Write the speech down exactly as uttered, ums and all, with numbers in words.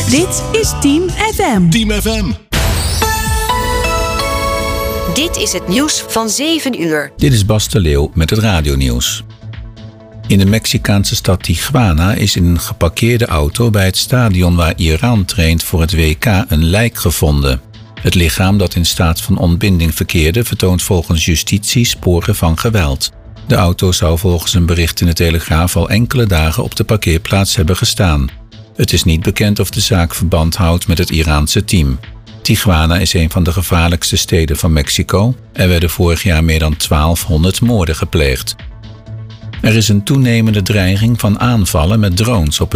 Dit is Team F M. Team F M. Dit is het nieuws van zeven uur. Dit is Bas de Leeuw met het radionieuws. In de Mexicaanse stad Tijuana is in een geparkeerde auto bij het stadion waar Iran traint voor het W K een lijk gevonden. Het lichaam dat in staat van ontbinding verkeerde vertoont volgens justitie sporen van geweld. De auto zou volgens een bericht in de Telegraaf al enkele dagen op de parkeerplaats hebben gestaan. Het is niet bekend of de zaak verband houdt met het Iraanse team. Tijuana is een van de gevaarlijkste steden van Mexico. Er werden vorig jaar meer dan twaalfhonderd moorden gepleegd. Er is een toenemende dreiging van aanvallen met drones op het